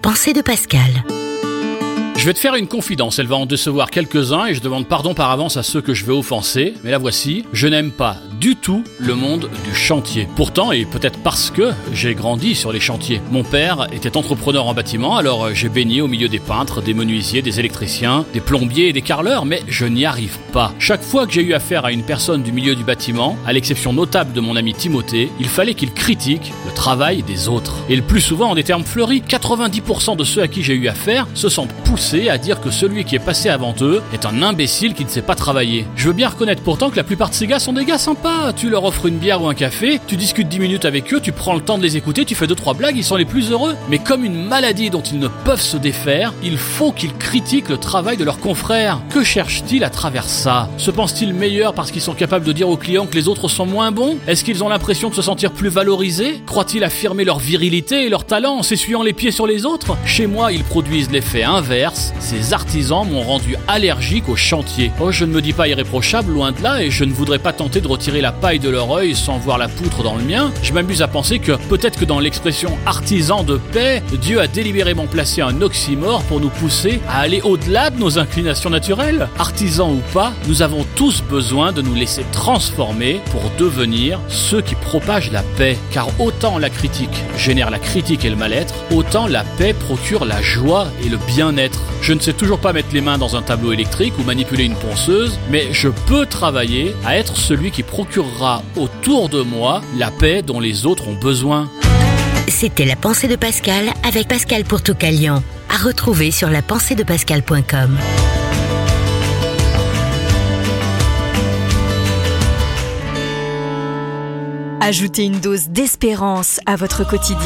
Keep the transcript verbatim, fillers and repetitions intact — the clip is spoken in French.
pensée de Pascal. Je vais te faire une confidence, elle va en décevoir quelques-uns et je demande pardon par avance à ceux que je vais offenser, mais la voici, je n'aime pas du tout le monde du chantier. Pourtant, et peut-être parce que j'ai grandi sur les chantiers. Mon père était entrepreneur en bâtiment, alors j'ai baigné au milieu des peintres, des menuisiers, des électriciens, des plombiers et des carreleurs, mais je n'y arrive pas. Chaque fois que j'ai eu affaire à une personne du milieu du bâtiment, à l'exception notable de mon ami Timothée, il fallait qu'il critique le travail des autres. Et le plus souvent en des termes fleuris, quatre-vingt-dix pour cent de ceux à qui j'ai eu affaire se sentent poussés à dire que celui qui est passé avant eux est un imbécile qui ne sait pas travailler. Je veux bien reconnaître pourtant que la plupart de ces gars sont des gars sympas. Tu leur offres une bière ou un café, tu discutes dix minutes avec eux, tu prends le temps de les écouter, tu fais deux trois blagues, ils sont les plus heureux. Mais comme une maladie dont ils ne peuvent se défaire, il faut qu'ils critiquent le travail de leurs confrères. Que cherchent-ils à travers ça? Se pensent-ils meilleurs parce qu'ils sont capables de dire aux clients que les autres sont moins bons? Est-ce qu'ils ont l'impression de se sentir plus valorisés? Croient-ils affirmer leur virilité et leur talent en s'essuyant les pieds sur les autres? Chez moi, ils produisent l'effet inverse. Ces artisans m'ont rendu allergique au chantier. Oh, je ne me dis pas irréprochable, loin de là, et je ne voudrais pas tenter de retirer la paille de leur œil sans voir la poutre dans le mien. Je m'amuse à penser que peut-être que dans l'expression artisan de paix, Dieu a délibérément placé un oxymore pour nous pousser à aller au-delà de nos inclinations naturelles. Artisans ou pas, nous avons tous besoin de nous laisser transformer pour devenir ceux qui propagent la paix. Car autant la critique génère la critique et le mal-être, autant la paix procure la joie et le bien-être. Je ne sais toujours pas mettre les mains dans un tableau électrique ou manipuler une ponceuse, mais je peux travailler à être celui qui procurera autour de moi la paix dont les autres ont besoin. C'était la pensée de Pascal avec Pascal Pourtoukalian. À retrouver sur la pensée de pascal point com. Ajoutez une dose d'espérance à votre quotidien.